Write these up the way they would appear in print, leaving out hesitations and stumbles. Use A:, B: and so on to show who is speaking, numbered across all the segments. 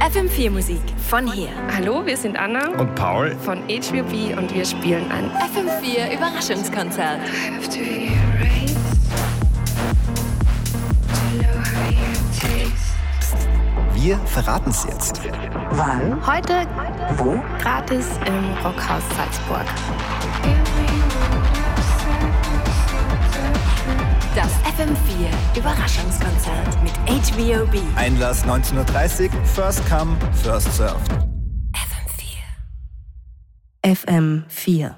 A: FM4 Musik von hier.
B: Hallo, wir sind Anna
C: und Paul
B: von HVOB und wir spielen ein
A: FM4 Überraschungskonzert.
D: Wir verraten es jetzt.
B: Wann? Heute, wo? Gratis im Rockhaus Salzburg.
A: Das FM4 Überraschungskonzert mit HVOB.
D: Einlass 19.30 Uhr, First Come, First Served.
A: FM4.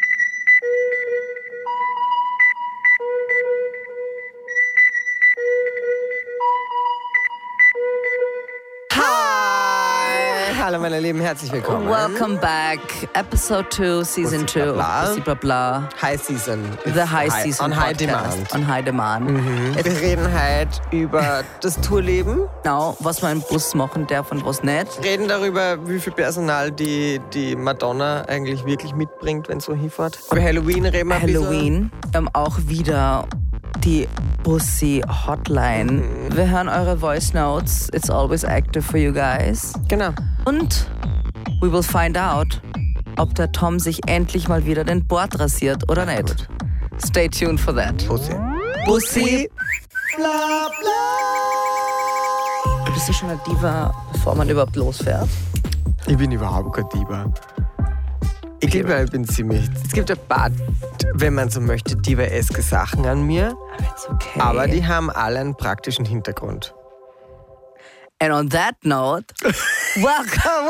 E: Hallo meine Lieben, herzlich willkommen.
F: Welcome back. Episode 2, Season 2 of Bussi Bla Bla.
E: High Season.
F: The High Season
E: On High
F: Podcast.
E: Demand.
F: On High Demand.
E: Wir reden heute über das Tourleben.
F: Genau, was wir im Bus machen darf und was nicht.
E: Reden darüber, wie viel Personal die Madonna eigentlich wirklich mitbringt, wenn es so hinfährt. Über Halloween reden wir ein bisschen.
F: Halloween. Wir haben auch wieder die Bussi Hotline. Wir hören eure Voice Notes. It's always active for you guys.
E: Genau.
F: Und we will find out, ob der Tom sich endlich mal wieder den Bart rasiert oder nicht.
E: Gut.
F: Stay tuned for that.
E: Bussi.
F: Bussi.
E: Bla bla.
F: Bist du schon eine Diva, bevor man überhaupt losfährt?
E: Ich bin überhaupt kein Diva. Ich glaube, ich bin ziemlich... Es gibt ein paar, wenn man so möchte, Diva-eske Sachen an mir.
F: It's okay.
E: Aber die haben alle einen praktischen Hintergrund.
F: And on that note, welcome.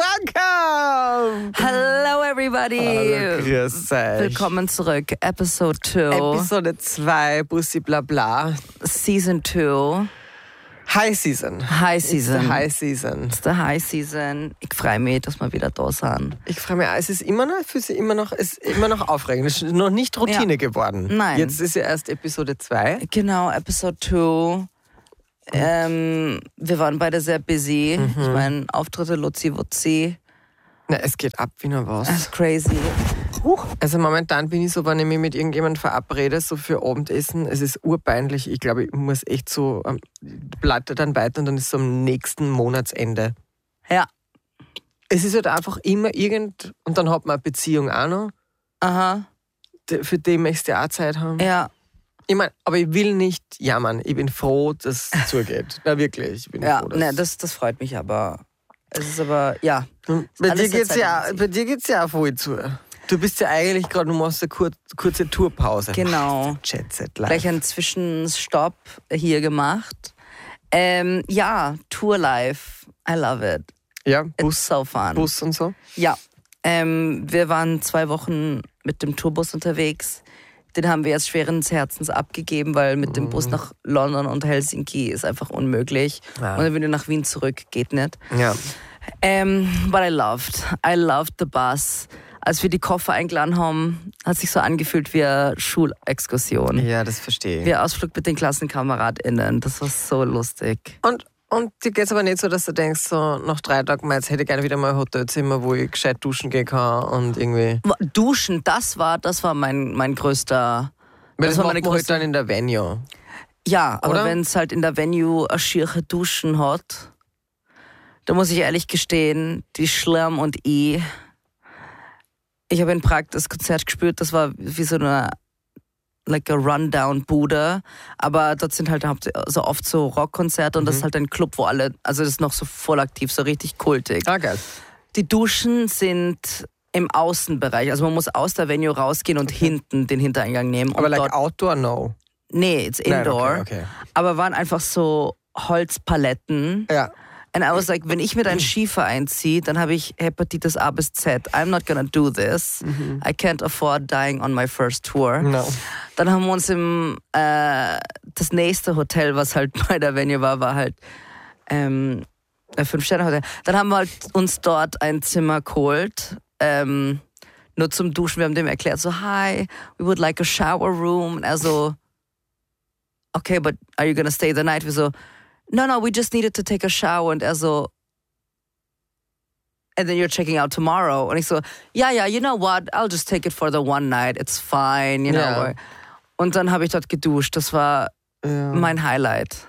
F: Hello everybody.
E: Hallo, grüß euch.
F: Willkommen zurück. Episode 2.
E: Episode 2, Bussi Bla Bla.
F: Season 2.
E: High Season.
F: High Season.
E: It's the High Season.
F: It's the High Season. Ich freue mich, dass wir wieder da sind.
E: Ich freue mich, es ist immer noch aufregend. Es ist noch nicht Routine geworden.
F: Nein.
E: Jetzt ist ja erst Episode 2.
F: Genau, Episode 2. Wir waren beide sehr busy. Ich meine, Auftritte Luzi Wutzi.
E: Na, es geht ab wie noch was.
F: That's crazy.
E: Also momentan bin ich so, wenn ich mich mit irgendjemandem verabrede, so für Abendessen, es ist urpeinlich. Ich glaube, ich muss echt so, blätter dann weiter und dann ist es so am nächsten Monatsende.
F: Ja.
E: Es ist halt einfach immer und dann hat man eine Beziehung auch noch.
F: Aha.
E: Für die möchtest du auch Zeit haben.
F: Ja.
E: Ich meine, aber ich will nicht jammern. Ich bin froh, dass es zugeht. Na wirklich, ich bin froh.
F: Das freut mich aber. Es ist aber, ja.
E: Bei dir geht's ja auch voll zu. Du bist ja eigentlich gerade, du machst eine kurze Tourpause.
F: Genau.
E: Jet Set Live.
F: Gleich einen Zwischenstopp hier gemacht. Ja, Tour Live. I love it.
E: Ja,
F: It's so fun.
E: Bus und so.
F: Ja. Wir waren 2 Wochen mit dem Tourbus unterwegs. Den haben wir jetzt schweren Herzens abgegeben, weil mit dem Bus nach London und Helsinki ist einfach unmöglich.
E: Ja.
F: Und dann wieder nach Wien zurück, geht nicht.
E: Ja.
F: But I loved the bus. Als wir die Koffer eingeladen haben, hat sich so angefühlt wie eine Schulexkursion.
E: Ja, das verstehe ich.
F: Wie ein Ausflug mit den KlassenkameradInnen. Das war so lustig.
E: Und dir geht es aber nicht so, dass du denkst, so nach 3 Tagen, jetzt hätte ich gerne wieder mal ein Hotelzimmer, wo ich gescheit duschen gehen kann und irgendwie...
F: Duschen, das war mein größter...
E: Weil das
F: war
E: macht man halt dann in der Venue.
F: Ja, aber
E: oder?
F: wenn es halt in der Venue eine schiere Duschen hat, da muss ich ehrlich gestehen, die Schlamm und ich habe in Prag das Konzert gespürt, das war wie so eine like a Rundown-Bude, aber dort sind halt so oft so Rockkonzerte und das ist halt ein Club, wo alle, also das ist noch so voll aktiv, so richtig kultig.
E: Ah, geil.
F: Die Duschen sind im Außenbereich, also man muss aus der Venue rausgehen und hinten den Hintereingang nehmen.
E: Aber
F: und
E: like
F: dort,
E: Outdoor, no?
F: Nee, it's indoor.
E: Nein, okay.
F: Aber waren einfach so Holzpaletten.
E: Ja.
F: And I was like, wenn ich mit einem Skiverein ziehe, dann habe ich Hepatitis A bis Z. I'm not gonna do this. I can't afford dying on my first tour.
E: No.
F: Dann haben wir uns das nächste Hotel, was halt bei der Venue war halt 5-Sterne-Hotel. Dann haben wir halt uns dort ein Zimmer geholt, nur zum Duschen. Wir haben dem erklärt, so, hi, we would like a shower room. Und er so, okay, but are you gonna stay the night? Wir so, no, we just needed to take a shower. Und er so, and then you're checking out tomorrow. Und ich so, yeah, you know what, I'll just take it for the one night, it's fine, you know.
E: Ja.
F: Und dann habe ich dort geduscht, das war mein Highlight.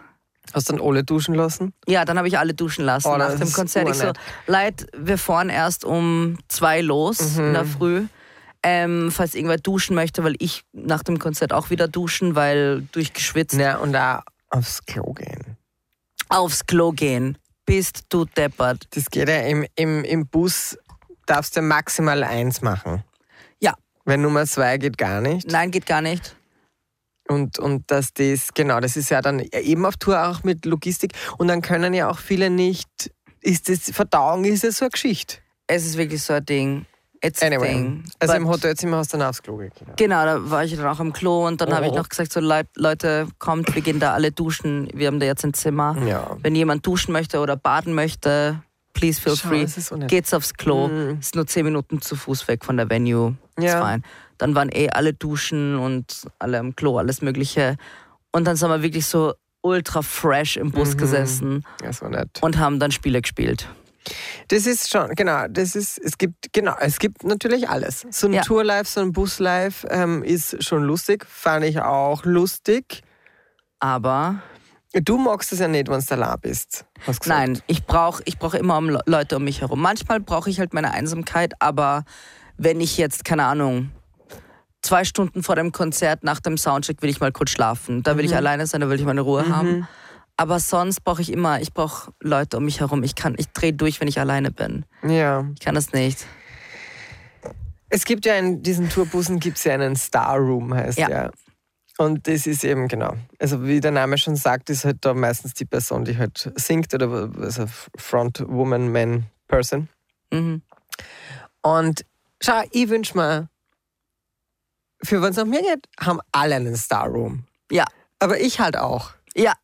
E: Hast du dann alle duschen lassen?
F: Ja, dann habe ich alle duschen lassen
E: Oh,
F: nach
E: das
F: dem
E: ist
F: Konzert. Ich so,
E: urnett.
F: Leute, wir fahren erst um 2 los in der Früh. Falls irgendwer duschen möchte, weil ich nach dem Konzert auch wieder duschen, weil durchgeschwitzt.
E: Ja, und auch aufs Klo gehen.
F: Aufs Klo gehen. Bist du deppert.
E: Das geht ja im Bus, darfst du maximal 1 machen.
F: Ja.
E: Wenn Nummer 2 geht gar nicht.
F: Nein, geht gar nicht.
E: Und das ist ja dann eben auf Tour auch mit Logistik. Und dann können ja auch viele nicht, Verdauung ist ja so eine Geschichte.
F: Es ist wirklich so ein Ding. It's a thing.
E: Also
F: But
E: im Hotelzimmer hast du dann aufs Klo gegangen.
F: genau, da war ich dann auch am Klo und dann habe ich noch gesagt, so Leute, kommt, wir gehen da alle duschen. Wir haben da jetzt ein Zimmer.
E: Ja.
F: Wenn jemand duschen möchte oder baden möchte, please feel
E: Schau,
F: free.
E: das ist so nett.
F: Geht's aufs Klo. Ist nur 10 Minuten zu Fuß weg von der Venue. Ist
E: Ja.
F: fein. Dann waren alle duschen und alle am Klo, alles Mögliche. Und dann sind wir wirklich so ultra fresh im Bus gesessen
E: Ja, so nett.
F: und haben dann Spiele gespielt.
E: Das ist schon, genau, es gibt natürlich alles. So ein
F: Ja.
E: Tour-Live, so ein Bus-Live ist schon lustig, fand ich auch lustig.
F: Aber
E: Du magst es ja nicht, wenn du allein bist, hast gesagt.
F: nein, ich brauch immer Leute um mich herum. Manchmal brauche ich halt meine Einsamkeit, aber wenn ich jetzt, keine Ahnung, 2 Stunden vor dem Konzert nach dem Soundcheck will ich mal kurz schlafen. Da will ich alleine sein, da will ich meine Ruhe haben. Aber sonst brauche ich Leute um mich herum. Ich drehe durch, wenn ich alleine bin.
E: Ja.
F: Ich kann das nicht.
E: Es gibt ja in diesen Tourbussen gibt's ja einen Star Room, heißt ja. Und das ist eben genau. Also wie der Name schon sagt, ist halt da meistens die Person, die halt singt oder also Frontwoman, Man, Person.
F: Mhm.
E: Und schau, ich wünsche mir, für wenn es nach mir geht, haben alle einen Star Room.
F: Ja.
E: Aber ich halt auch.
F: Ja.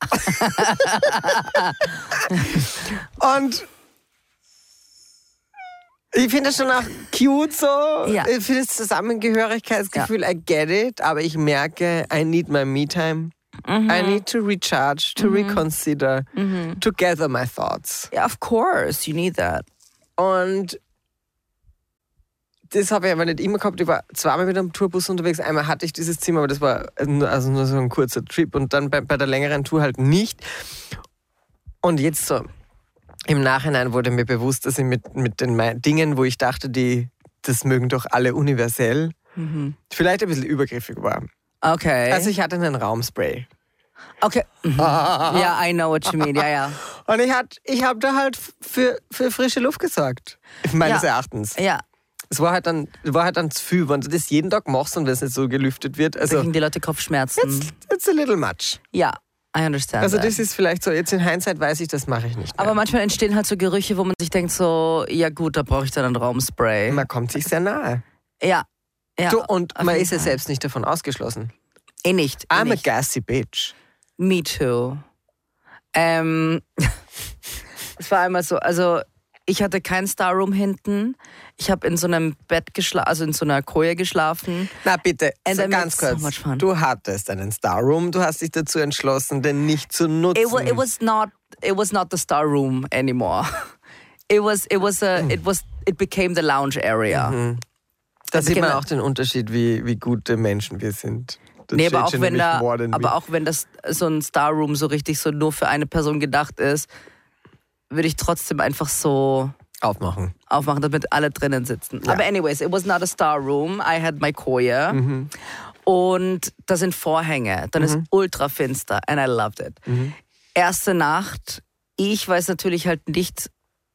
E: Und ich finde das schon auch cute so.
F: Ja.
E: Ich finde das Zusammengehörigkeitsgefühl, I get it, aber ich merke, I need my me-time. I need to recharge, to reconsider, to gather my thoughts.
F: Ja, of course, you need that.
E: Und das habe ich aber nicht immer gehabt. Ich war zweimal mit einem Tourbus unterwegs. Einmal hatte ich dieses Zimmer, aber das war also nur so ein kurzer Trip. Und dann bei der längeren Tour halt nicht. Und jetzt so im Nachhinein wurde mir bewusst, dass ich mit den Dingen, wo ich dachte, das mögen doch alle universell, vielleicht ein bisschen übergriffig war.
F: Okay.
E: Also ich hatte einen Raumspray.
F: Okay. Ja, I know what you mean. Ja.
E: Und ich hab da halt für frische Luft gesorgt. Meines Erachtens.
F: Ja.
E: Es war halt dann zu viel, wenn du das jeden Tag machst und wenn es nicht so gelüftet wird.
F: Da
E: Also,
F: kriegen die Leute Kopfschmerzen.
E: it's a little much.
F: Ja, I understand.
E: Also
F: that.
E: das ist vielleicht so, jetzt in Hindsight weiß ich, das mache ich nicht mehr.
F: Aber manchmal entstehen halt so Gerüche, wo man sich denkt so, ja gut, da brauche ich dann einen Raumspray.
E: Man kommt sich sehr nahe.
F: Ja.
E: Du, und
F: auf
E: man
F: jeden
E: ist ja
F: Fall.
E: selbst nicht davon ausgeschlossen.
F: Nicht.
E: I'm a
F: nicht.
E: gassy bitch.
F: Me too. Es war einmal so, also ich hatte kein Starroom hinten. Ich habe in so einem Bett geschlafen, also in so einer Koje geschlafen.
E: Na bitte,
F: And
E: so
F: I
E: ganz
F: made so
E: kurz.
F: much fun.
E: Du hattest einen Starroom, du hast dich dazu entschlossen, den nicht zu nutzen.
F: It was not the star room anymore. It became the lounge area.
E: Da sieht man
F: genau.
E: auch den Unterschied, wie gute Menschen wir sind. Das
F: Nee,
E: steht
F: aber auch
E: schon
F: wenn
E: nämlich more than me.
F: auch wenn das so ein Star Room so richtig so nur für eine Person gedacht ist, würde ich trotzdem einfach so
E: Aufmachen.
F: aufmachen, damit alle drinnen sitzen.
E: Ja.
F: Aber anyways, it was not a star room. I had my Koje. Und da sind Vorhänge. Dann ist ultra finster. And I loved it. Erste Nacht. Ich weiß natürlich halt nicht,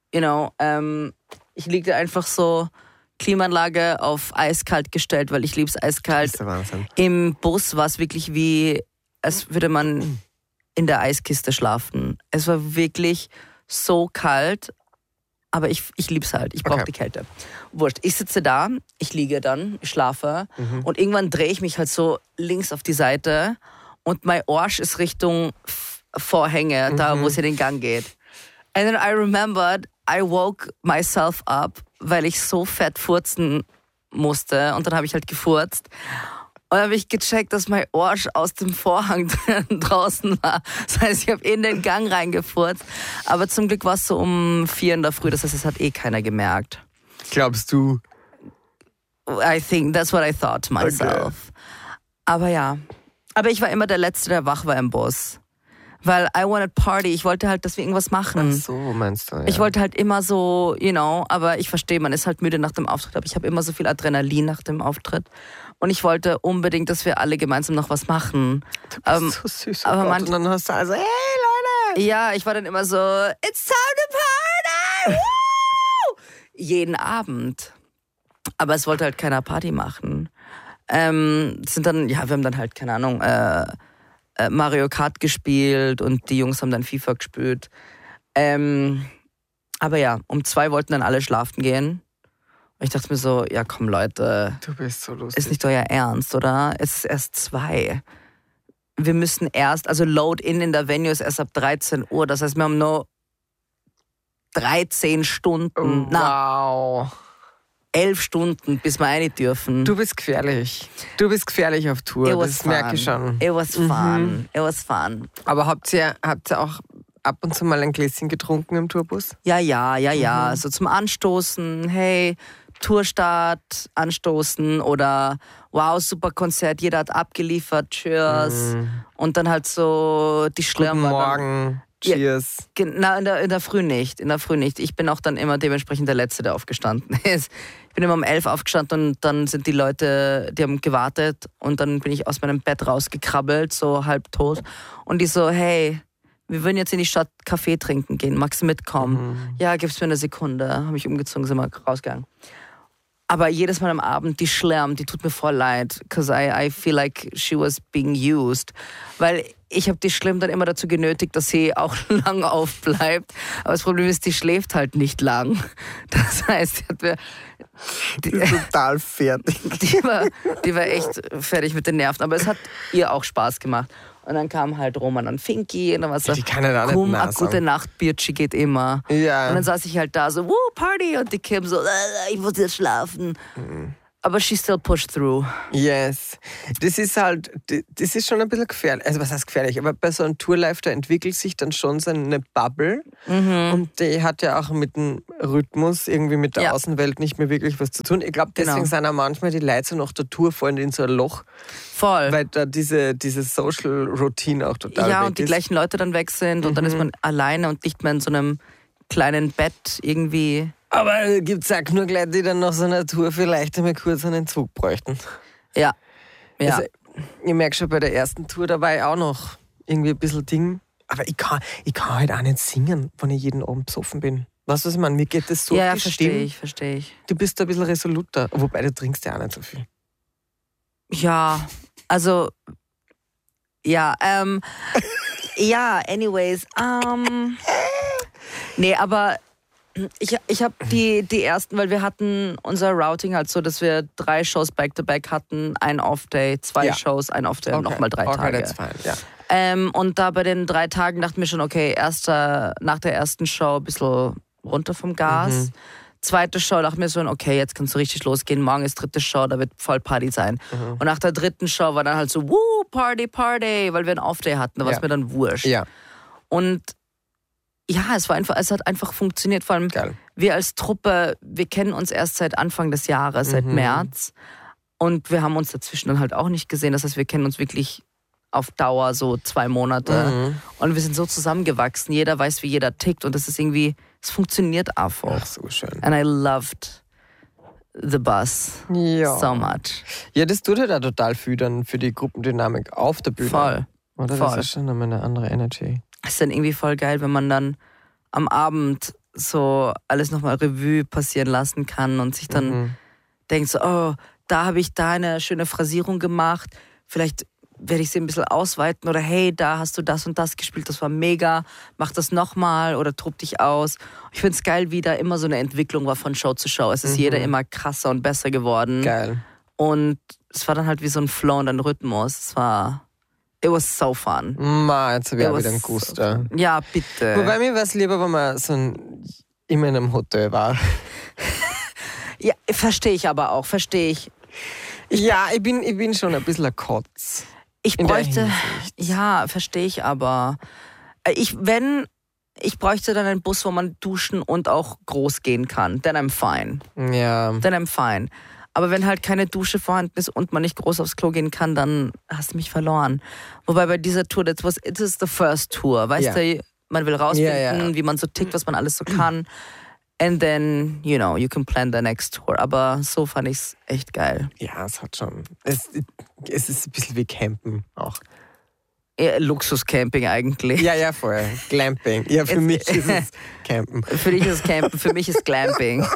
F: ich liege einfach so, Klimaanlage auf eiskalt gestellt, weil ich liebe es eiskalt.
E: Das ist der Wahnsinn.
F: Im Bus war es wirklich wie, als würde man in der Eiskiste schlafen. Es war wirklich so kalt, aber ich liebe es halt. Ich brauche
E: Okay.
F: die Kälte. Wurscht. Ich sitze da, ich liege dann, ich schlafe und irgendwann drehe ich mich halt so links auf die Seite und mein Arsch ist Richtung Vorhänge, da wo es in den Gang geht. And then I remembered, I woke myself up, weil ich so fett furzen musste und dann habe ich halt gefurzt. Und dann habe ich gecheckt, dass mein Arsch aus dem Vorhang draußen war. Das heißt, ich habe in den Gang reingefurzt. Aber zum Glück war es so um 4 in der Früh. Das heißt, es hat keiner gemerkt.
E: Glaubst du?
F: I think that's what I thought myself. Aber ja. Aber ich war immer der Letzte, der wach war im Bus. Weil I wanted party. Ich wollte halt, dass wir irgendwas machen.
E: Ach so, meinst du, ja.
F: Ich wollte halt immer so, aber ich verstehe, man ist halt müde nach dem Auftritt, aber ich habe immer so viel Adrenalin nach dem Auftritt. Und ich wollte unbedingt, dass wir alle gemeinsam noch was machen.
E: Du bist so süß.
F: aber
E: und dann hast du also, hey Leute!
F: Ja, ich war dann immer so, it's time to party! Woo! Jeden Abend. Aber es wollte halt keiner Party machen. Wir haben dann halt, keine Ahnung, Mario Kart gespielt und die Jungs haben dann FIFA gespielt. Aber ja, um 2 wollten dann alle schlafen gehen. Und ich dachte mir so, ja komm Leute,
E: Du bist so lustig.
F: ist nicht euer Ernst, oder? Es ist erst 2. Wir müssen also Load-In in der Venue ist erst ab 13 Uhr. Das heißt, wir haben nur 13 Stunden,
E: Wow.
F: 11 Stunden, bis wir rein dürfen.
E: Du bist gefährlich. Du bist gefährlich auf Tour, das merke ich schon.
F: It was fun. It was fun.
E: Aber habt ihr auch ab und zu mal ein Gläschen getrunken im Tourbus?
F: Ja. So zum Anstoßen, hey, Tourstart, anstoßen oder wow, super Konzert, jeder hat abgeliefert, cheers. Und dann halt so die Schlirm.
E: Guten Morgen, cheers.
F: Na, in der Früh nicht. Ich bin auch dann immer dementsprechend der Letzte, der aufgestanden ist. Ich bin immer um 11 aufgestanden und dann sind die Leute, die haben gewartet und dann bin ich aus meinem Bett rausgekrabbelt, so halb tot. Und die so, hey, wir würden jetzt in die Stadt Kaffee trinken gehen, magst du mitkommen? Ja, gib's mir eine Sekunde. Habe ich umgezogen, sind wir rausgegangen. Aber jedes Mal am Abend, die Schlärm, die tut mir voll leid, because I feel like she was being used. Weil ich habe die Schlärm dann immer dazu genötigt, dass sie auch lang aufbleibt. Aber das Problem ist, die schläft halt nicht lang. Das heißt, die
E: ist total fertig.
F: Die war echt fertig mit den Nerven. Aber es hat ihr auch Spaß gemacht. Und dann kam halt Roman und Finky und dann war so,
E: die kann halt auch nicht
F: komm, eine
E: nachsagen.
F: gute Nacht, Birchi geht immer.
E: Ja.
F: Und dann saß ich halt da so, woo, Party, und die Kim so, ich muss jetzt schlafen. Aber she still pushed through.
E: Yes. Das ist schon ein bisschen gefährlich. Also was heißt gefährlich? Aber bei so einem Tourlife, da entwickelt sich dann schon so eine Bubble. Und die hat ja auch mit dem Rhythmus, irgendwie mit der Außenwelt nicht mehr wirklich was zu tun. Ich glaube, deswegen sind auch manchmal die Leute so nach der Tour fallen in so ein Loch.
F: Voll.
E: Weil da diese Social Routine auch total
F: Ja,
E: weg
F: und die
E: ist.
F: gleichen Leute dann weg sind und dann ist man alleine und nicht mehr in so einem kleinen Bett irgendwie.
E: Aber gibt es auch genug Leute, die dann nach so einer Tour vielleicht einmal kurz einen Zug bräuchten.
F: Ja.
E: Also, ich merke schon, bei der ersten Tour, da war ich auch noch irgendwie ein bisschen Ding. Aber ich kann halt auch nicht singen, wenn ich jeden Abend besoffen bin. Weißt du, was ich meine? Mir geht das so
F: Ja,
E: auf die Stimme.
F: verstehe ich.
E: Du bist ein bisschen resoluter. Wobei, du trinkst ja auch nicht so viel.
F: Ja, also, ja, anyways, nee, aber ich habe die ersten, weil wir hatten unser Routing halt so, dass wir 3 Shows back-to-back hatten, ein Off-Day, 2 Shows, ein Off-Day und nochmal 3 Tage.
E: That's fine, ja.
F: Und da bei den 3 Tagen dachten wir schon, okay, nach der ersten Show ein bisschen runter vom Gas. Zweite Show dachte mir so, okay, jetzt kannst du richtig losgehen. Morgen ist 3. Show, da wird voll Party sein. Und nach der 3. Show war dann halt so, woo, Party, weil wir einen Off-Day hatten. Da war es mir dann wurscht.
E: Ja.
F: Und ja, es hat einfach funktioniert. Vor allem
E: Geil.
F: wir als Truppe, wir kennen uns erst seit Anfang des Jahres, seit März. Und wir haben uns dazwischen dann halt auch nicht gesehen. Das heißt, wir kennen uns wirklich auf Dauer so 2 Monate. Und wir sind so zusammengewachsen. Jeder weiß, wie jeder tickt. Und das ist irgendwie, es funktioniert einfach.
E: Ach, so schön.
F: And I loved the bus so much.
E: Ja, das tut halt auch total viel dann für die Gruppendynamik auf der Bühne.
F: Voll.
E: Oder?
F: Voll.
E: Das ist schon eine andere Energy.
F: Es ist dann irgendwie voll geil, wenn man dann am Abend so alles nochmal Revue passieren lassen kann und sich dann denkt so, oh, da habe ich da eine schöne Phrasierung gemacht, vielleicht werde ich sie ein bisschen ausweiten oder hey, da hast du das und das gespielt, das war mega, mach das nochmal oder tob dich aus. Ich finde es geil, wie da immer so eine Entwicklung war von Show zu Show. Es ist jeder immer krasser und besser geworden.
E: Geil.
F: Und es war dann halt wie so ein Flow und ein Rhythmus. It was so fun.
E: Jetzt habe ich auch wieder einen Gust.
F: Ja, bitte.
E: Wobei mir wäre es lieber, wenn man immer in einem Hotel war.
F: Ja, verstehe ich aber auch, verstehe ich.
E: Ja, ich bin schon ein bisschen ein Kotz.
F: Ich
E: in der
F: bräuchte,
E: Hinsicht.
F: ja, verstehe ich aber. Ich bräuchte dann einen Bus, wo man duschen und auch groß gehen kann. Then I'm fine.
E: Ja.
F: Then I'm fine. Aber wenn halt keine Dusche vorhanden ist und man nicht groß aufs Klo gehen kann, dann hast du mich verloren. Wobei bei dieser Tour, it is the first tour, weißt du, man will rausfinden, wie man so tickt, was man alles so kann. And then, you can plan the next tour. Aber so fand ich es echt geil.
E: Ja, es hat schon. Es ist ein bisschen wie Campen auch.
F: Eher Luxuscamping eigentlich.
E: Ja, voll. Glamping. Ja, für mich ist es Campen.
F: Für dich ist es Campen, für mich ist Glamping.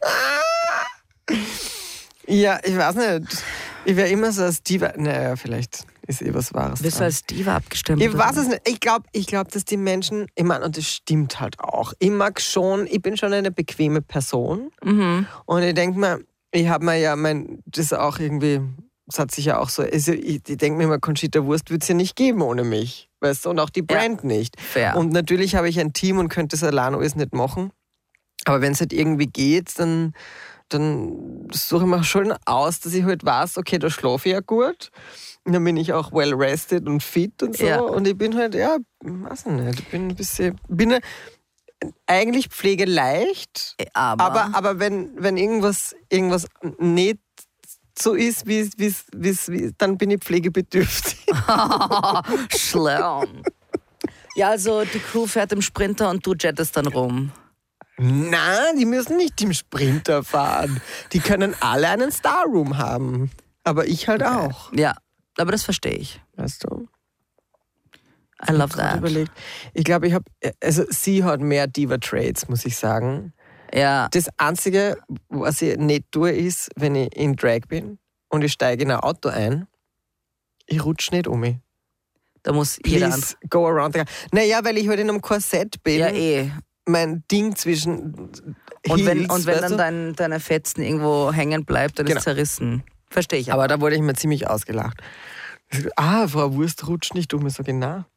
E: Ja, ich weiß nicht. Ich wäre immer so als Diva. Naja, vielleicht ist was Wahres.
F: Bist du als Diva abgestimmt?
E: Ich weiß es nicht. Ich glaube, dass die Menschen, ich meine, und das stimmt halt auch. Ich bin schon eine bequeme Person. Und ich denke mir, ich habe mir ja das auch irgendwie, das hat sich ja auch so, also ich denke mir immer, Conchita Wurst wird es ja nicht geben ohne mich. Weißt du, und auch die Brand nicht.
F: Fair.
E: Und natürlich habe ich ein Team und könnte es allein alles nicht machen. Aber wenn es halt irgendwie geht, dann suche ich mir schon aus, dass ich halt weiß, okay, da schlafe ich ja gut. Und dann bin ich auch well rested und fit und so.
F: Ja.
E: Und ich bin halt, weiß nicht, ich bin ein bisschen, eigentlich pflegeleicht, aber wenn irgendwas nicht so ist, wie dann bin ich pflegebedürftig.
F: Schlimm. Ja, also die Crew fährt im Sprinter und du jettest dann rum.
E: Nein, die müssen nicht im Sprinter fahren. Die können alle einen Starroom haben. Aber ich halt auch.
F: Ja, aber das verstehe ich.
E: Weißt du?
F: I love that.
E: Überlegt. Ich glaube, sie hat mehr Diva-Traits, muss ich sagen.
F: Ja.
E: Das Einzige, was ich nicht tue, ist, wenn ich in Drag bin und ich steige in ein Auto ein, ich rutsche nicht um mich.
F: Da muss jeder
E: Please go around. Naja, weil ich halt in einem Korsett bin.
F: Ja,
E: Mein Ding zwischen
F: Und
E: Heels,
F: wenn dann deine Fetzen irgendwo hängen bleibt, dann ist zerrissen. Verstehe ich.
E: Aber da wurde ich mir ziemlich ausgelacht. Frau Wurst rutscht nicht um. Ich sage, na.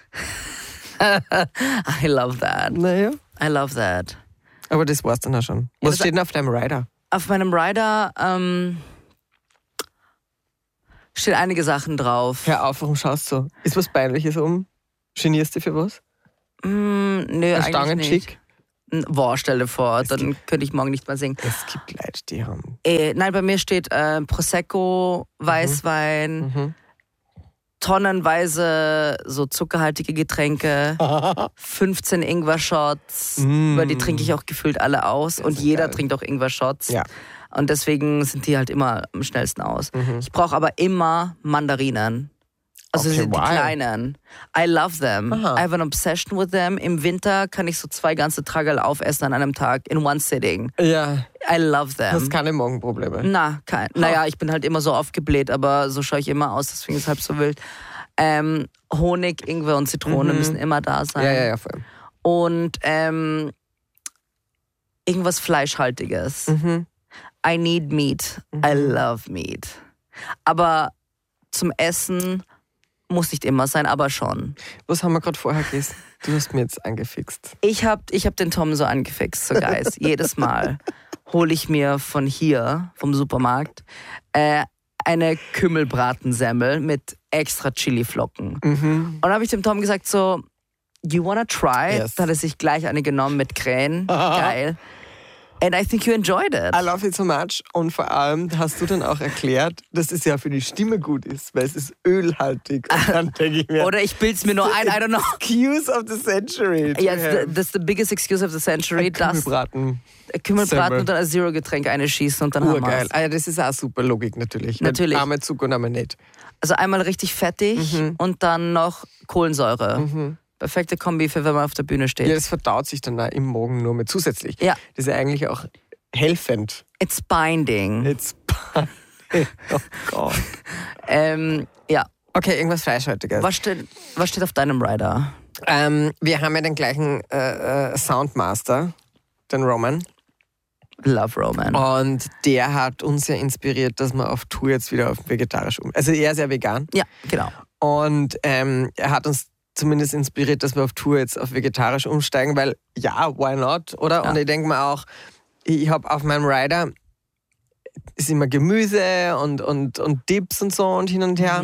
F: I love that.
E: Naja.
F: I love that.
E: Aber das war's dann auch schon. Was steht denn auf deinem Rider?
F: Auf meinem Rider stehen einige Sachen drauf.
E: Hör auf, warum schaust du so? Ist was Peinliches um? Genierst du dich für was?
F: Nö,
E: Ein
F: eigentlich nicht. Boah, stell dir vor, dann könnte ich morgen nicht mehr singen.
E: Es gibt Leute, die haben...
F: Nein, bei mir steht Prosecco, Weißwein, tonnenweise so zuckerhaltige Getränke, 15 Ingwer-Shots, über die trinke ich auch gefühlt alle aus und jeder trinkt auch Ingwer-Shots. Ja. Und deswegen sind die halt immer am schnellsten aus. Ich brauche aber immer Mandarinen. Also die kleinen. I love them. I have an obsession with them. Im Winter kann ich so 2 ganze Tragerl aufessen an einem Tag in one sitting. Ja. I love them.
E: Du hast keine Magenprobleme?
F: Naja, ich bin halt immer so aufgebläht, aber so schaue ich immer aus, deswegen ist es halb so wild. Honig, Ingwer und Zitrone müssen immer da sein.
E: Ja, voll.
F: Und irgendwas Fleischhaltiges. I need meat. I love meat. Aber zum Essen muss nicht immer sein, aber schon.
E: Was haben wir gerade vorher gegessen? Du hast mir jetzt angefixt.
F: Ich hab den Tom so angefixt, so Guys. Jedes Mal hole ich mir von hier, vom Supermarkt, eine Kümmelbratensemmel mit extra Chiliflocken. Und dann habe ich dem Tom gesagt so, you wanna try? Yes. Dann hat er sich gleich eine genommen mit Krähen. Geil. And I think you enjoyed it.
E: I love it so much. Und vor allem hast du dann auch erklärt, dass es ja für die Stimme gut ist, weil es ist ölhaltig. Und dann denke ich mir,
F: oder ich bild's mir nur ein, I don't know.
E: Excuse of the century.
F: Yeah, that's the biggest excuse of the century.
E: Kümmelbraten
F: und dann ein Zero-Getränk einschießen und dann haben wir es.
E: Also das ist auch super Logik natürlich.
F: Natürlich.
E: Einmal Zucker und einmal nicht.
F: Also einmal richtig fettig und dann noch Kohlensäure. Perfekte Kombi für, wenn man auf der Bühne steht.
E: Ja, das verdaut sich dann im Magen nur mit zusätzlich.
F: Ja.
E: Das ist ja eigentlich auch helfend.
F: It's binding.
E: Oh Gott.
F: Ja.
E: Okay, irgendwas Fleischhaltiges.
F: Was steht auf deinem Rider?
E: Wir haben ja den gleichen Soundmaster, den Roman.
F: Love Roman.
E: Und der hat uns ja inspiriert, dass wir auf Tour jetzt wieder auf vegetarisch Also er ist ja vegan.
F: Ja, genau.
E: Und er hat uns zumindest inspiriert, dass wir auf Tour jetzt auf vegetarisch umsteigen, weil ja, why not, oder? Ja. Und ich denke mir auch, ich habe auf meinem Rider ist immer Gemüse und Dips und so und hin und her.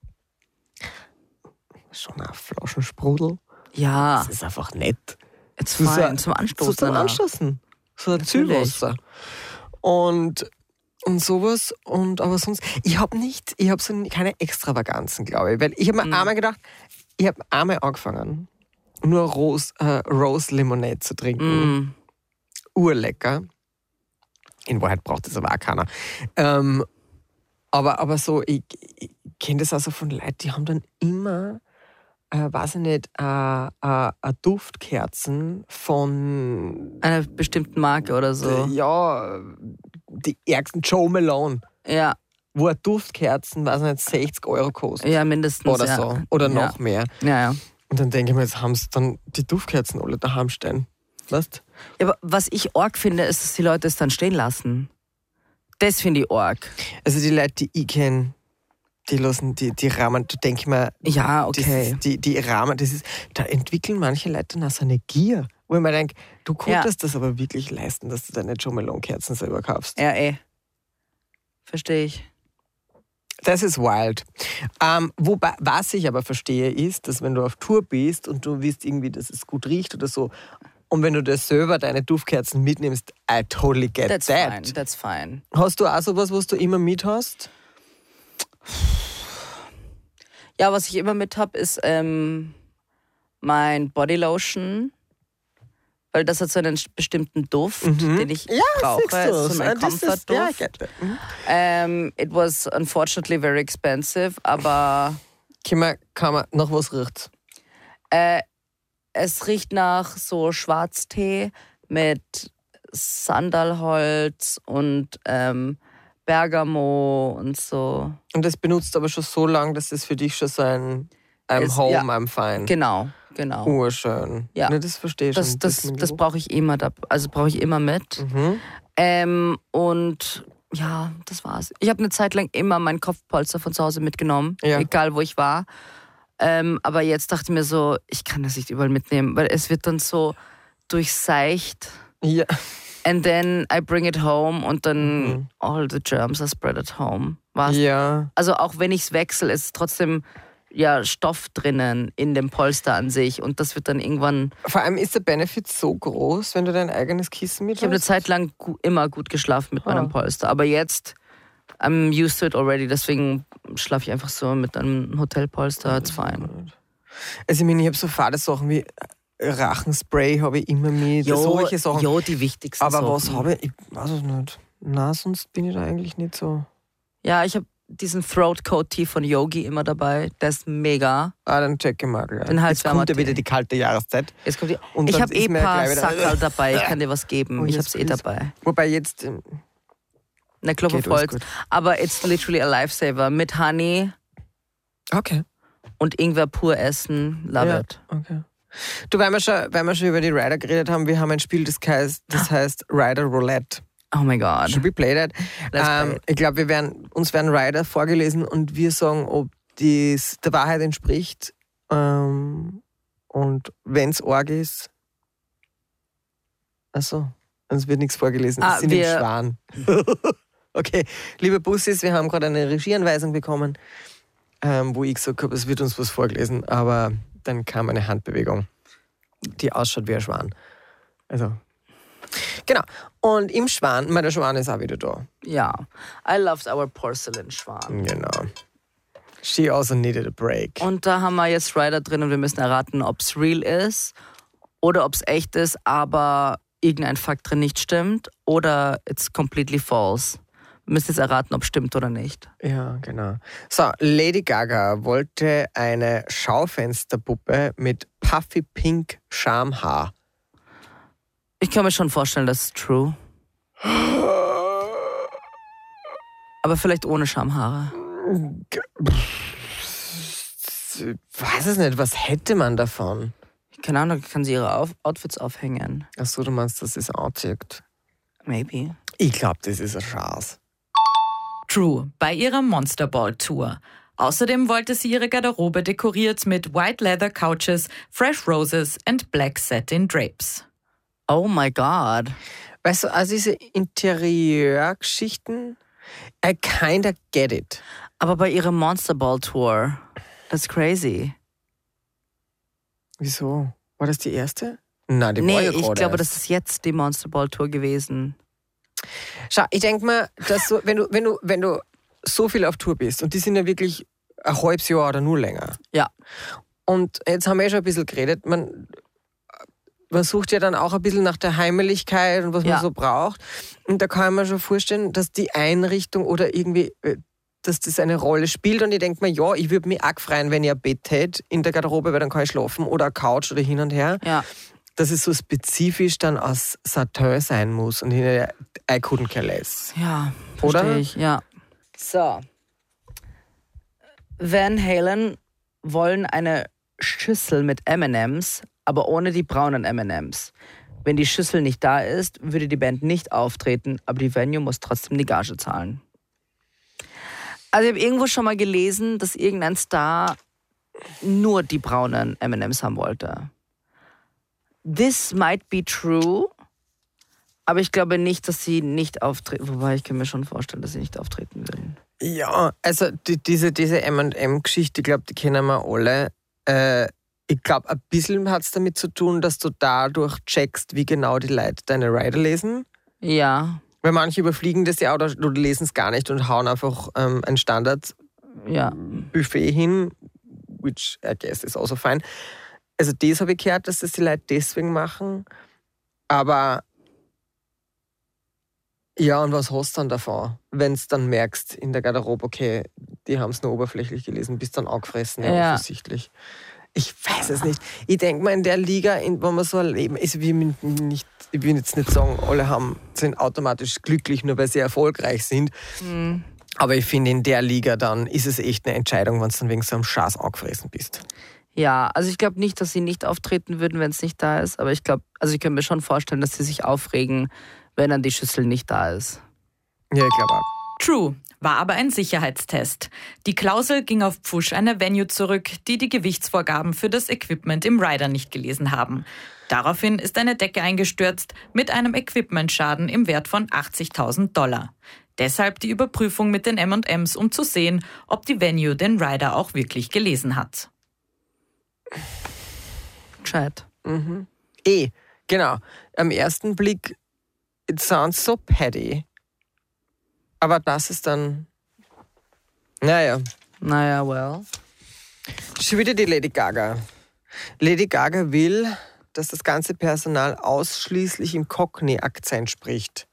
E: Schon ein Flaschensprudel.
F: Ja.
E: Das ist einfach nett.
F: It's fine, zum Anstoßen.
E: So ein Anstoßen. So ein Zielwasser. Und Und sowas. Aber sonst, ich habe so keine Extravaganzen, glaube ich. Weil ich habe mir einmal gedacht, ich habe einmal angefangen, nur Rose Limonade zu trinken. Urlecker. In Wahrheit braucht das aber auch keiner. Aber so, ich kenne das also von Leuten, die haben dann immer, weiß ich nicht, Duftkerzen von
F: Einer bestimmten Marke oder so.
E: Ja, die ärgsten Joe Malone.
F: Ja.
E: Wo Duftkerzen, weiß ich nicht, 60 Euro kosten.
F: Ja, mindestens.
E: Oder so. Oder noch mehr.
F: Ja.
E: Und dann denke ich mir, jetzt haben sie dann die Duftkerzen alle daheim stehen. Weißt?
F: Ja, aber was ich arg finde, ist, dass die Leute es dann stehen lassen. Das finde ich arg.
E: Also die Leute, die ich kenne, die lassen die Rahmen, da denke ich mir,
F: ja, okay.
E: Die Rahmen, da entwickeln manche Leute dann auch so eine Gier. Wo ich mir denke, du konntest das aber wirklich leisten, dass du deine Joe Malone-Kerzen selber kaufst.
F: Ja, verstehe ich.
E: Das ist wild. Wobei, was ich aber verstehe, ist, dass wenn du auf Tour bist und du willst irgendwie, dass es gut riecht oder so, und wenn du dir selber deine Duftkerzen mitnimmst, I totally get that.
F: That's fine.
E: Hast du auch sowas, was du immer mit hast?
F: Ja, was ich immer mit habe, ist mein Bodylotion. Weil das hat so einen bestimmten Duft, den ich brauche. So mein Comfort-Duft. It was unfortunately very expensive, aber...
E: Kann man noch was riecht?
F: Es riecht nach so Schwarztee mit Sandalholz und Bergamo und so.
E: Und das benutzt aber schon so lange, dass das für dich schon so I'm home, I'm fine.
F: Genau.
E: Urschön.
F: Ja.
E: Ne, das verstehe ich schon.
F: Das brauche ich immer, brauche ich immer mit. Und ja, das war's. Ich habe eine Zeit lang immer mein Kopfpolster von zu Hause mitgenommen, egal wo ich war. Aber jetzt dachte ich mir so, ich kann das nicht überall mitnehmen, weil es wird dann so durchseicht.
E: Ja.
F: And then I bring it home und dann all the germs are spread at home. Was?
E: Ja.
F: Also auch wenn ich es wechsle, ist es trotzdem Stoff drinnen in dem Polster an sich und das wird dann irgendwann...
E: Vor allem ist der Benefit so groß, wenn du dein eigenes Kissen mit hast?
F: Ich habe eine Zeit lang immer gut geschlafen mit meinem Polster, aber jetzt I'm used to it already, deswegen schlafe ich einfach so mit einem Hotelpolster, it's fine.
E: Also ich meine, ich habe so fade Sachen wie Rachenspray habe ich immer mit, solche Sachen.
F: Ja, die wichtigsten
E: aber
F: Sachen.
E: Was habe ich? Ich weiß es nicht. Na, sonst bin ich da eigentlich nicht so...
F: Ja, ich habe diesen Throat Coat Tee von Yogi immer dabei. Der ist mega.
E: Dann check ich mal. Ja.
F: Jetzt
E: kommt ja wieder die kalte Jahreszeit.
F: Ich habe ein paar Sackerl dabei. Ich kann dir was geben. Ich habe es dabei.
E: Wobei jetzt...
F: Na, Klopferholz. Aber it's literally a lifesaver. Mit Honey.
E: Okay.
F: Und Ingwer pur essen. Love it.
E: Okay. Du, weil wir schon über die Rider geredet haben, wir haben ein Spiel, das heißt Rider Roulette.
F: Oh my God.
E: Should we play that? Ich glaube, uns werden Rider vorgelesen und wir sagen, ob dies der Wahrheit entspricht. Und wenn es arg ist, achso, uns wird nichts vorgelesen. Es sind im Schwan. Okay, liebe Bussis, wir haben gerade eine Regieanweisung bekommen, wo ich gesagt habe, es wird uns was vorgelesen, aber dann kam eine Handbewegung, die ausschaut wie ein Schwan. Also... Genau. Und im Schwan, der Schwan ist auch wieder da.
F: Ja. I loved our porcelain Schwan.
E: Genau. She also needed a break.
F: Und da haben wir jetzt Rider drin und wir müssen erraten, ob es real ist oder ob es echt ist, aber irgendein Fakt drin nicht stimmt oder it's completely false. Wir müssen jetzt erraten, ob es stimmt oder nicht.
E: Ja, genau. So, Lady Gaga wollte eine Schaufensterpuppe mit puffy pink Schamhaar.
F: Ich kann mir schon vorstellen, das ist true. Aber vielleicht ohne Schamhaare.
E: Weiß es nicht, was hätte man davon?
F: Keine Ahnung, kann sie ihre Outfits aufhängen.
E: Achso, du meinst, dass es anzieht?
F: Maybe.
E: Ich glaube, das ist ein Schatz.
C: True, bei ihrer Monster Ball Tour. Außerdem wollte sie ihre Garderobe dekoriert mit White Leather Couches, Fresh Roses and Black Satin Drapes.
F: Oh my God.
E: Weißt du, also diese Interieurgeschichten, I kinda get it.
F: Aber bei ihrer Monster Ball Tour, that's crazy.
E: Wieso? War das die erste? Nein, die war
F: Nee,
E: ja
F: ich glaube, das ist jetzt die Monster Ball Tour gewesen.
E: Schau, ich denke mal, dass so, wenn du so viel auf Tour bist, und die sind ja wirklich ein halbes Jahr oder nur länger.
F: Ja.
E: Und jetzt haben wir schon ein bisschen geredet, man sucht ja dann auch ein bisschen nach der Heimeligkeit und was man so braucht. Und da kann ich mir schon vorstellen, dass die Einrichtung oder irgendwie, dass das eine Rolle spielt. Und ich denke mir, ja, ich würde mich auch freuen, wenn ich ein Bett hätte in der Garderobe, weil dann kann ich schlafen, oder eine Couch oder hin und her.
F: Ja.
E: Dass es so spezifisch dann aus Satin sein muss. Und I couldn't care less.
F: Ja,
E: oder?
F: Verstehe ich, ja. So. Van Halen wollen eine Schüssel mit M&M's, aber ohne die braunen M&M's. Wenn die Schüssel nicht da ist, würde die Band nicht auftreten, aber die Venue muss trotzdem die Gage zahlen. Also ich habe irgendwo schon mal gelesen, dass irgendein Star nur die braunen M&M's haben wollte. This might be true, aber ich glaube nicht, dass sie nicht auftreten. Wobei, ich kann mir schon vorstellen, dass sie nicht auftreten würden.
E: Ja, also diese M&M-Geschichte, ich glaube, die kennen wir alle. Ich glaube, ein bisschen hat es damit zu tun, dass du dadurch checkst, wie genau die Leute deine Rider lesen.
F: Ja.
E: Weil manche überfliegen das ja oder lesen es gar nicht und hauen einfach ein Standard-Buffet hin, which I guess is also fine. Also das habe ich gehört, dass das die Leute deswegen machen. Aber ja, und was hast du dann davon, wenn du dann merkst in der Garderobe, okay, die haben es nur oberflächlich gelesen, bist dann angefressen, ja, offensichtlich. Ich weiß es nicht. Ich denke mal, in der Liga, wo wir so erleben, ich will jetzt nicht sagen, alle sind automatisch glücklich, nur weil sie erfolgreich sind. Mhm. Aber ich finde, in der Liga dann ist es echt eine Entscheidung, wenn du dann wegen so einem Schaß angefressen bist.
F: Ja, also ich glaube nicht, dass sie nicht auftreten würden, wenn es nicht da ist. Aber ich glaube, also ich kann mir schon vorstellen, dass sie sich aufregen, wenn dann die Schüssel nicht da ist.
E: Ja, ich glaube auch.
C: True, war aber ein Sicherheitstest. Die Klausel ging auf Pfusch einer Venue zurück, die die Gewichtsvorgaben für das Equipment im Rider nicht gelesen haben. Daraufhin ist eine Decke eingestürzt mit einem Equipmentschaden im Wert von $80.000. Deshalb die Überprüfung mit den M&M's, um zu sehen, ob die Venue den Rider auch wirklich gelesen hat.
F: Chat.
E: Mhm. Genau. Am ersten Blick, it sounds so petty. Aber das ist dann, Naja,
F: well.
E: Schon wieder die Lady Gaga. Lady Gaga will, dass das ganze Personal ausschließlich im Cockney-Akzent spricht.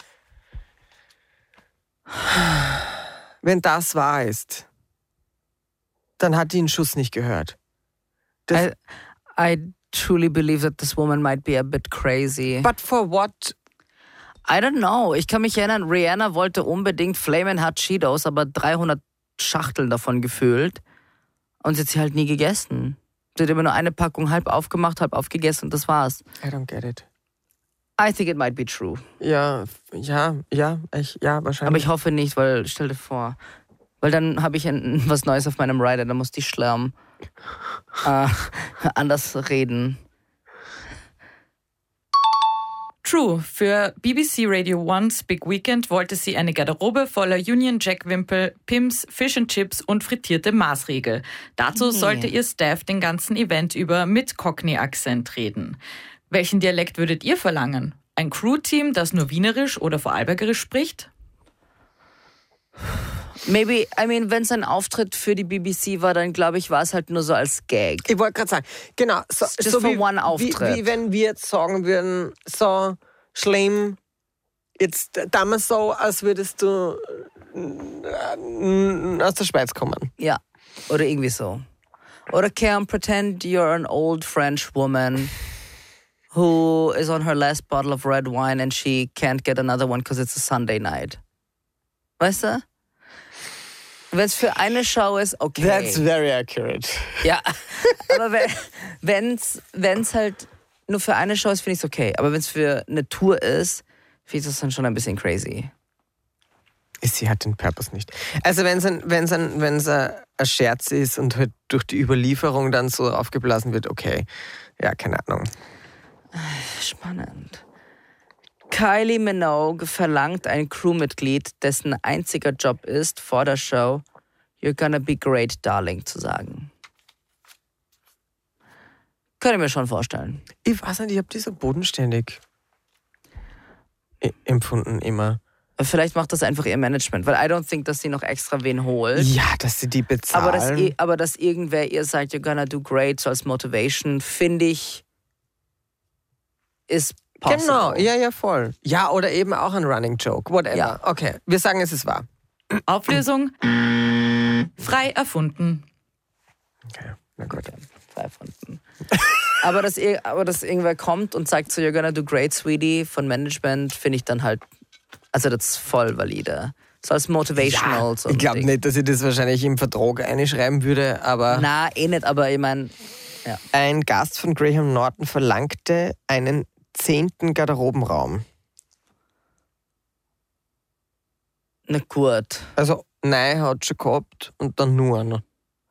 E: Wenn das wahr ist, dann hat die einen Schuss nicht gehört.
F: I truly believe that this woman might be a bit crazy.
E: But for what?
F: I don't know. Ich kann mich erinnern, Rihanna wollte unbedingt Flamin' Hot Cheetos, aber 300 Schachteln davon gefüllt. Und sie hat sie halt nie gegessen. Sie hat immer nur eine Packung halb aufgemacht, halb aufgegessen und das war's.
E: I don't get it.
F: I think it might be true.
E: Ja, wahrscheinlich.
F: Aber ich hoffe nicht, weil stell dir vor, weil dann habe ich was Neues auf meinem Rider, dann muss die Schlärm anders reden.
C: True, für BBC Radio 1's Big Weekend wollte sie eine Garderobe voller Union Jack-Wimpel, Pimps, Fish and Chips und frittierte Maßregel. Dazu sollte ihr Staff den ganzen Event über mit Cockney-Akzent reden. Welchen Dialekt würdet ihr verlangen? Ein Crew-Team, das nur Wienerisch oder Vorarlbergerisch spricht?
F: Maybe, wenn es ein Auftritt für die BBC war, dann glaube ich, war es halt nur so als Gag.
E: Ich wollte gerade sagen, genau, so
F: for one Auftritt.
E: Wie wenn wir jetzt sagen würden, so schlimm, jetzt damals so, als würdest du aus der Schweiz kommen.
F: Ja, oder irgendwie so. Oder Cam, pretend you're an old French woman who is on her last bottle of red wine and she can't get another one because it's a Sunday night. Weißt du? Wenn es für eine Show ist, okay.
E: That's very accurate.
F: Ja, aber wenn's halt nur für eine Show ist, finde ich es okay. Aber wenn es für eine Tour ist, finde ich das dann schon ein bisschen crazy.
E: Sie hat den Purpose nicht. Also wenn es ein Scherz ist und halt durch die Überlieferung dann so aufgeblasen wird, okay. Ja, keine Ahnung.
F: Spannend. Kylie Minogue verlangt ein Crewmitglied, dessen einziger Job ist, vor der Show "You're gonna be great, darling" zu sagen. Könnte ich mir schon vorstellen.
E: Ich weiß nicht, ich habe die so bodenständig. empfunden immer.
F: Vielleicht macht das einfach ihr Management, weil I don't think, dass sie noch extra wen holt.
E: Ja, dass sie die bezahlen.
F: Aber dass irgendwer ihr sagt, you're gonna do great, so als Motivation, finde ich, ist possible.
E: Genau, ja, voll. Ja, oder eben auch ein Running Joke, whatever.
F: Ja.
E: Okay, wir sagen, es ist wahr.
C: Auflösung: frei erfunden.
E: Okay, na gut.
F: Frei erfunden. aber dass irgendwer kommt und sagt so, you're gonna do great, sweetie, von Management, finde ich dann halt, also das ist voll valide. So als Motivational.
E: Ja,
F: so
E: ich glaube
F: Ding.
E: nicht, dass ich das wahrscheinlich im Vertrag einschreiben würde, aber
F: Na, nicht, aber ich meine, ja.
E: ein Gast von Graham Norton verlangte einen 10. Garderobenraum.
F: Na gut.
E: Also, nein, hat schon gehabt und dann nur noch.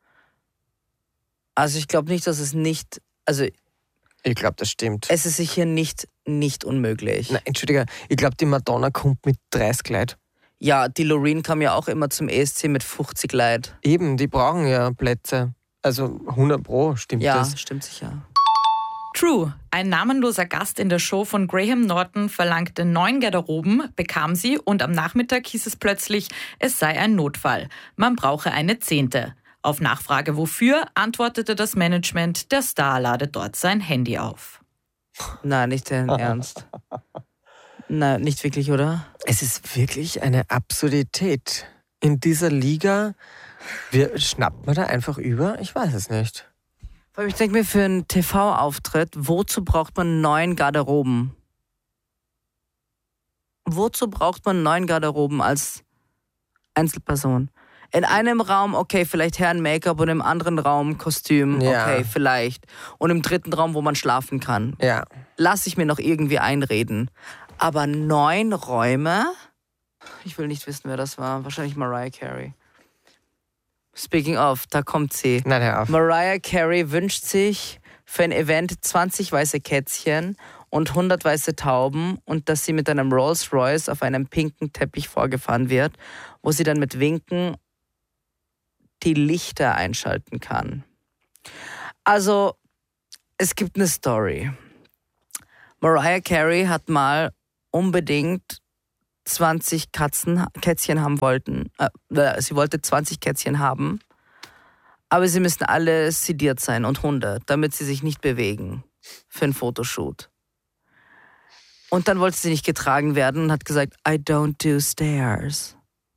F: Also ich glaube nicht, dass es nicht, also
E: Ich glaube, das stimmt.
F: es ist sicher nicht unmöglich.
E: Nein, Entschuldige, ich glaube, die Madonna kommt mit 30 Leuten.
F: Ja, die Loreen kam ja auch immer zum ESC mit 50 Leuten.
E: Eben, die brauchen ja Plätze. Also 100% stimmt
F: Ja,
E: das.
F: stimmt sicher.
C: True. Ein namenloser Gast in der Show von Graham Norton verlangte 9 Garderoben, bekam sie und am Nachmittag hieß es plötzlich, es sei ein Notfall. Man brauche eine 10. Auf Nachfrage wofür, antwortete das Management, der Star lade dort sein Handy auf.
F: Nein, nicht dein Ernst. Nein, nicht wirklich, oder?
E: Es ist wirklich eine Absurdität. In dieser Liga, schnappt man da einfach über? Ich weiß es nicht.
F: Ich denke mir, für einen TV-Auftritt, wozu braucht man 9 Garderoben? Wozu braucht man 9 Garderoben als Einzelperson? In einem Raum, okay, vielleicht Herren-Make-up und im anderen Raum Kostüm,
E: Ja.
F: okay, vielleicht. Und im dritten Raum, wo man schlafen kann.
E: Ja.
F: Lass ich mir noch irgendwie einreden. Aber 9 Räume? Ich will nicht wissen, wer das war. Wahrscheinlich Mariah Carey. Speaking of, da kommt sie.
E: Nein, hör auf.
F: Mariah Carey wünscht sich für ein Event 20 weiße Kätzchen und 100 weiße Tauben und dass sie mit einem Rolls Royce auf einem pinken Teppich vorgefahren wird, wo sie dann mit Winken die Lichter einschalten kann. Also, es gibt eine Story. Mariah Carey hat mal unbedingt 20 Kätzchen haben wollten. Sie wollte 20 Kätzchen haben, aber sie müssen alle sediert sein und Hunde, damit sie sich nicht bewegen für einen Fotoshoot. Und dann wollte sie nicht getragen werden und hat gesagt, I don't do stairs.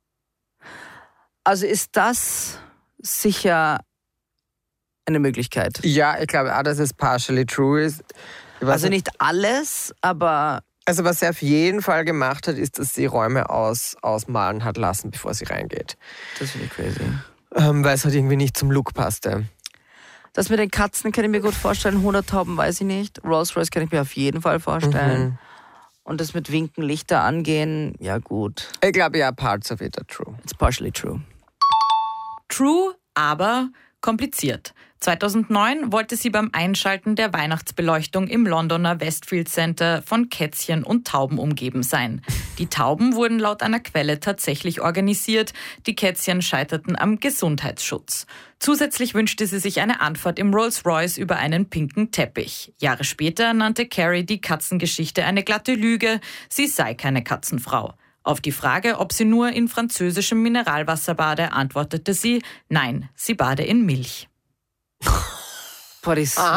F: Also ist das sicher eine Möglichkeit.
E: Ja, ich glaube auch, dass es partially true ist.
F: Also nicht alles, aber
E: Also was sie auf jeden Fall gemacht hat, ist, dass sie Räume ausmalen hat lassen, bevor sie reingeht.
F: das finde ich crazy.
E: Weil es halt irgendwie nicht zum Look passte.
F: Das mit den Katzen kann ich mir gut vorstellen. 100 Tauben weiß ich nicht. Rolls Royce kann ich mir auf jeden Fall vorstellen. Und das mit Winken, Lichter angehen, ja gut.
E: Ich glaube ja, parts of it are true.
F: It's partially true.
C: True, aber kompliziert. 2009 wollte sie beim Einschalten der Weihnachtsbeleuchtung im Londoner Westfield Center von Kätzchen und Tauben umgeben sein. Die Tauben wurden laut einer Quelle tatsächlich organisiert, die Kätzchen scheiterten am Gesundheitsschutz. Zusätzlich wünschte sie sich eine Anfahrt im Rolls-Royce über einen pinken Teppich. Jahre später nannte Carey die Katzengeschichte eine glatte Lüge, sie sei keine Katzenfrau. Auf die Frage, ob sie nur in französischem Mineralwasser bade, antwortete sie, nein, sie bade in Milch.
F: Boah, die ist so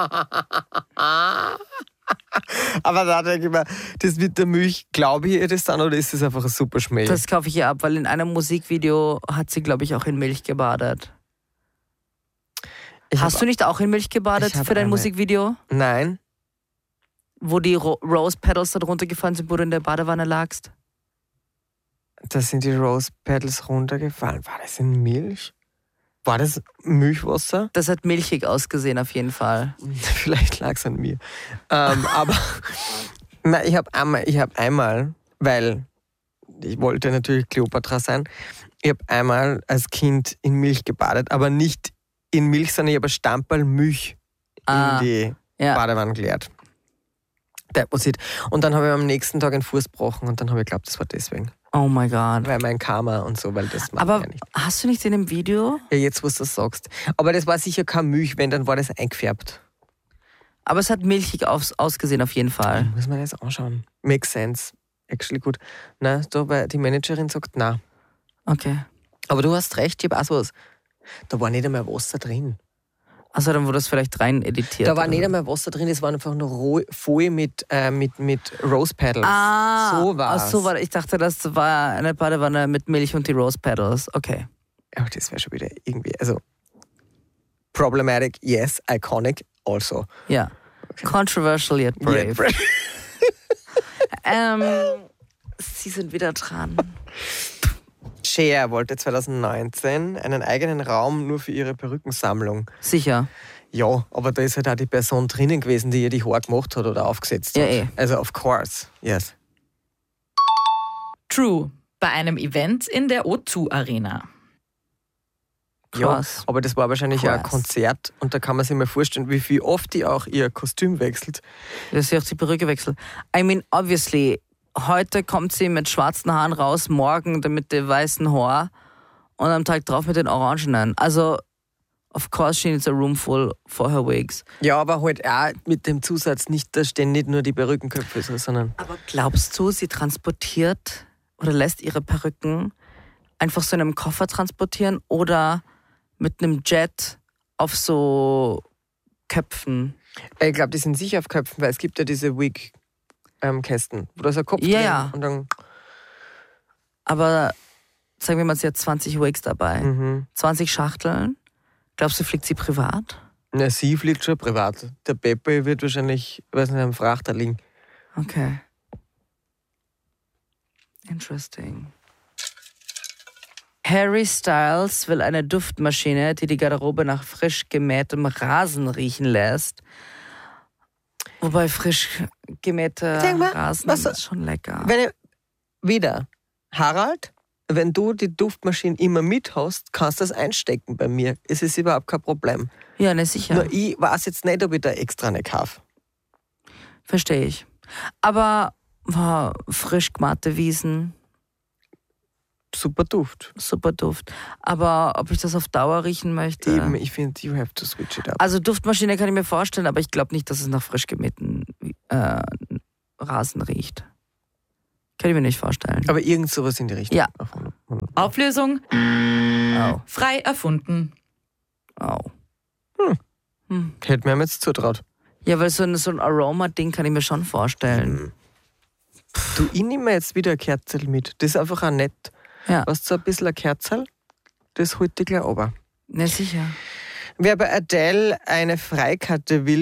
E: Aber da denke ich mir, das mit der Milch, glaube ich ihr das dann oder ist das einfach ein super Schmäh?
F: Das kaufe ich ihr ab, weil in einem Musikvideo hat sie, glaube ich, auch in Milch gebadet. Hast du nicht auch in Milch gebadet für dein Musikvideo?
E: Nein.
F: Wo die Rose Petals da drunter gefallen sind, wo du in der Badewanne lagst?
E: Da sind die Rose Petals runtergefallen. War das in Milch? War das Milchwasser?
F: Das hat milchig ausgesehen auf jeden Fall.
E: Vielleicht lag es an mir. Aber nein, ich habe einmal, weil ich wollte natürlich Kleopatra sein, ich habe einmal als Kind in Milch gebadet, aber nicht in Milch, sondern ich habe ein Stamperl Milch in die Badewanne geleert. That was it. Und dann habe ich am nächsten Tag einen Fuß gebrochen und dann habe ich geglaubt, das war deswegen.
F: Oh my God.
E: Weil mein Karma und so, weil das macht
F: Aber
E: ja nicht.
F: hast du nicht in dem Video?
E: Ja, jetzt, wo du das sagst. Aber das war sicher kein Milch, wenn, dann war das eingefärbt.
F: Aber es hat milchig ausgesehen auf jeden Fall.
E: Muss man das anschauen. Makes sense. actually gut. Nein, da, weil die Managerin sagt nein.
F: Okay.
E: Aber du hast recht, ich habe auch sowas. Da war nicht einmal Wasser drin.
F: Also dann wurde das vielleicht rein editiert.
E: Da war nicht einmal Wasser drin, es war einfach nur Folie mit Rose Petals. So war's.
F: So war. Ich dachte, das war eine Badewanne mit Milch und die Rose Petals. Okay.
E: Aber das wäre schon wieder irgendwie, also problematic, yes, iconic, also.
F: Ja. Controversial yet brave. Sie sind wieder dran.
E: Cher wollte 2019 einen eigenen Raum nur für ihre Perückensammlung.
F: Sicher.
E: Ja, aber da ist halt auch die Person drinnen gewesen, die ihr die Haare gemacht hat oder aufgesetzt hat.
F: Ja,
E: Also of course, yes.
C: True. Bei einem Event in der O2 Arena.
F: Krass.
E: Ja, aber das war wahrscheinlich auch ein
F: Krass.
E: Konzert und da kann man sich mal vorstellen, wie oft die auch ihr Kostüm wechselt.
F: Dass sie auch die Perücke wechselt. I mean, obviously, heute kommt sie mit schwarzen Haaren raus, morgen mit dem weißen Haar und am Tag drauf mit den orangenen. Also, of course she needs a room full for her wigs.
E: Ja, aber halt auch mit dem Zusatz, nicht, da stehen nicht nur die Perückenköpfe, sondern...
F: Aber glaubst du, sie transportiert oder lässt ihre Perücken einfach so in einem Koffer transportieren oder mit einem Jet auf so Köpfen?
E: Ich glaube, die sind sicher auf Köpfen, weil es gibt ja diese Wig-Kästen, wo da ist ein Kopf
F: Ja,
E: drin
F: ja.
E: und dann...
F: Aber sagen wir mal, sie hat 20 Wigs dabei, 20 Schachteln. Glaubst du, fliegt sie privat?
E: Na, sie fliegt schon privat. Der Pepe wird wahrscheinlich, weiß nicht, am Frachter liegen.
F: Okay. Interesting. Harry Styles will eine Duftmaschine, die die Garderobe nach frisch gemähtem Rasen riechen lässt. Wobei frisch gemähter
E: Sag mal,
F: Rasen
E: was-
F: ist schon lecker.
E: Wieder, Harald, wenn du die Duftmaschine immer mit hast, kannst du das einstecken bei mir. Es ist überhaupt kein Problem.
F: Ja, ne, sicher.
E: Nur ich weiß jetzt nicht, ob ich da extra eine kaufe.
F: Verstehe ich. Aber frisch gemachte Wiesen,
E: Super Duft.
F: super Duft. Aber ob ich das auf Dauer riechen möchte?
E: Eben, ich finde, you have to switch it up.
F: Also Duftmaschine kann ich mir vorstellen, aber ich glaube nicht, dass es nach frisch gemähten Rasen riecht. Kann ich mir nicht vorstellen.
E: Aber irgend sowas in die Richtung.
F: Ja.
C: Auflösung
F: Oh.
C: frei erfunden.
F: Oh.
E: Hätte mir jetzt zutraut.
F: Ja, weil so ein Aroma-Ding kann ich mir schon vorstellen.
E: Du, ich nehme mir jetzt wieder ein Kerzel mit. Das ist einfach auch nett.
F: Ja.
E: Hast du so ein bisschen ein Kerzel? Das holt dich gleich runter.
F: Ja, sicher.
E: Wer bei Adele eine Freikarte will,